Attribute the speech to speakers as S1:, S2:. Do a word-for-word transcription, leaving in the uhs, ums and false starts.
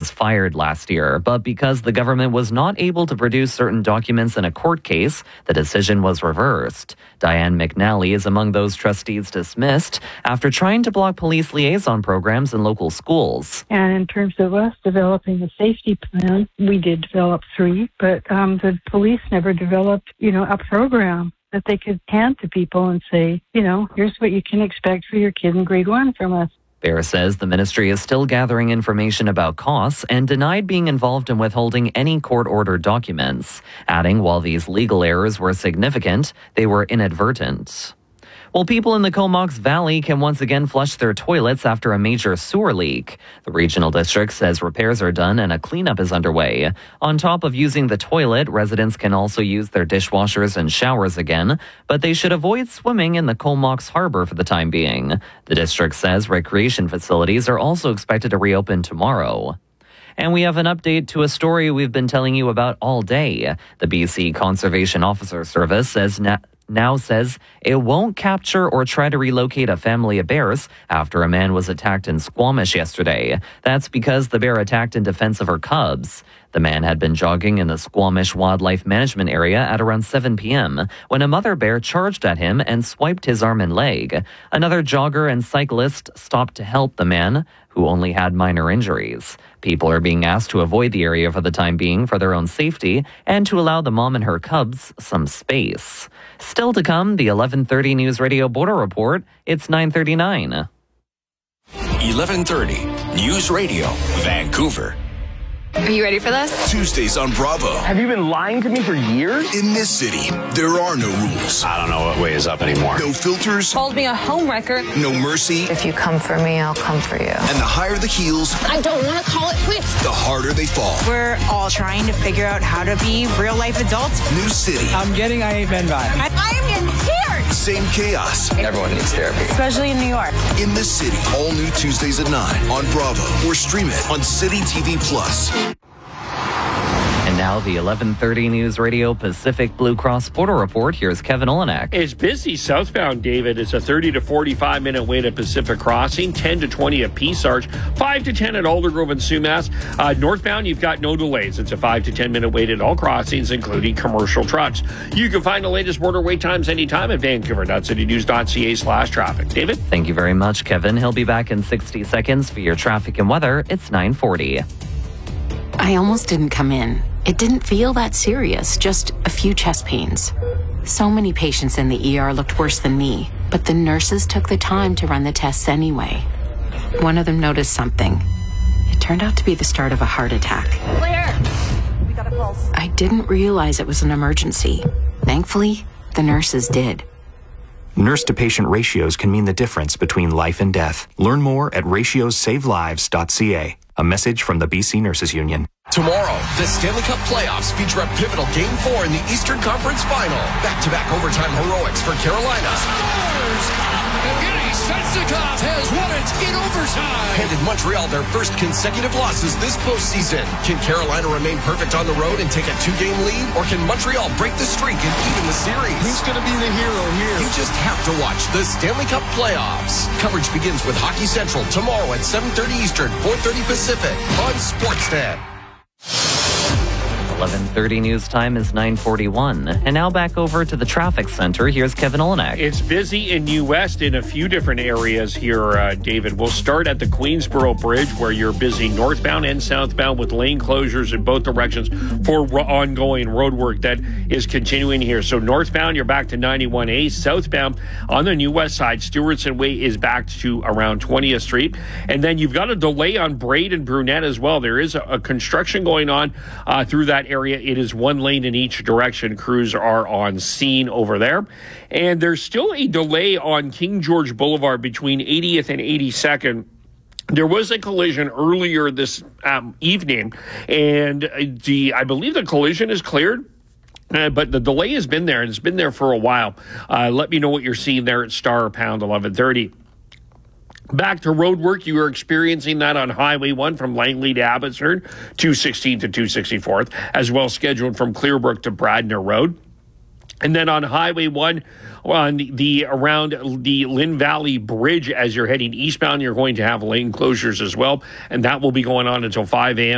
S1: was fired last year, but because the government was not able to produce certain documents in a court case, the decision was reversed. Diane McNally is among those trustees dismissed after trying to block police liaison programs in local schools.
S2: And in terms of us developing a safety plan, we did develop three, but um, the police never developed, you know, a program that they could hand to people and say, you know, here's what you can expect for your kid in grade one from us.
S1: Bear says the ministry is still gathering information about costs and denied being involved in withholding any court-ordered documents, adding while these legal errors were significant, they were inadvertent. Well, people in the Comox Valley can once again flush their toilets after a major sewer leak. The regional district says repairs are done and a cleanup is underway. On top of using the toilet, residents can also use their dishwashers and showers again, but they should avoid swimming in the Comox Harbor for the time being. The district says recreation facilities are also expected to reopen tomorrow. And we have an update to a story we've been telling you about all day. The B C Conservation Officer Service says na- now says it won't capture or try to relocate a family of bears after a man was attacked in Squamish yesterday. That's because the bear attacked in defense of her cubs. The man had been jogging in the Squamish Wildlife Management Area at around seven p.m. when a mother bear charged at him and swiped his arm and leg. Another jogger and cyclist stopped to help the man, who only had minor injuries. People are being asked to avoid the area for the time being for their own safety and to allow the mom and her cubs some space. Still to come, the eleven thirty News Radio Border Report. It's nine thirty-nine.
S3: eleven thirty News Radio, Vancouver.
S4: Are you ready for this?
S3: Tuesdays on Bravo.
S5: Have you been lying to me for years?
S3: In this city, there are no rules.
S6: I don't know what way is up anymore.
S3: No filters.
S4: Called me a homewrecker.
S3: No mercy.
S7: If you come for me, I'll come for you.
S3: And the higher the heels,
S4: I don't want to call it quits.
S3: the harder they fall.
S8: We're all trying to figure out how to be real-life adults.
S3: New city.
S5: I'm getting I Ain't Been vibe.
S8: I, I am in tears!
S3: Same chaos.
S6: Everyone needs therapy.
S8: Especially in New York.
S3: In this city, all new Tuesdays at nine on Bravo or stream it on City T V Plus.
S1: And now the eleven thirty News Radio Pacific Blue Cross Border Report. Here's Kevin Olenek.
S9: It's busy southbound, David. It's a thirty to forty-five minute wait at Pacific Crossing, ten to twenty at Peace Arch, five to ten at Aldergrove and Sumas. Uh, northbound, you've got no delays. It's a five to ten minute wait at all crossings, including commercial trucks. You can find the latest border wait times anytime at vancouver.citynews.ca slash traffic. David?
S1: Thank you very much, Kevin. He'll be back in sixty seconds for your traffic and weather. It's nine forty.
S10: I almost didn't come in. It didn't feel that serious, just a few chest pains. So many patients in the E R looked worse than me, but the nurses took the time to run the tests anyway. One of them noticed something. It turned out to be the start of a heart attack.
S8: Claire! We got a pulse.
S10: I didn't realize it was an emergency. Thankfully, the nurses did.
S11: Nurse-to-patient ratios can mean the difference between life and death. Learn more at ratios save lives dot c a. A message from the B C Nurses Union.
S3: Tomorrow, the Stanley Cup playoffs feature a pivotal Game four in the Eastern Conference Final. Back-to-back overtime heroics for Carolina.
S12: Scores! Evgeny Svechnikov has won it in overtime.
S3: Handed Montreal their first consecutive losses this postseason. Can Carolina remain perfect on the road and take a two-game lead? Or can Montreal break the streak and even the series?
S12: Who's going to be the hero here?
S3: You just have to watch the Stanley Cup playoffs. Coverage begins with Hockey Central tomorrow at seven thirty Eastern, four thirty Pacific on Sportsnet.
S1: eleven thirty news time is nine forty-one. And now back over to the traffic center. Here's Kevin Olenek.
S9: It's busy in New West in a few different areas here, uh, David. We'll start at the Queensboro Bridge, where you're busy northbound and southbound with lane closures in both directions for ro- ongoing road work that is continuing here. So northbound, you're back to ninety-one A. Southbound on the New West side, Stewartson Way is back to around twentieth Street. And then you've got a delay on Braid and Brunette as well. There is a, a construction going on uh, through that area. It is one lane in each direction. Crews are on scene over there. And there's still a delay on King George Boulevard between eightieth and eighty-second. There was a collision earlier this um, evening, and the I believe the collision is cleared. Uh, but the delay has been there, and it's been there for a while. Uh, let me know what you're seeing there at star or pound eleven thirty. Back to road work, you are experiencing that on Highway one from Langley to Abbotsford, two sixteen to two sixty-fourth, as well scheduled from Clearbrook to Bradner Road. And then on Highway one, on the around the Lynn Valley Bridge, as you're heading eastbound, you're going to have lane closures as well, and that will be going on until five a.m.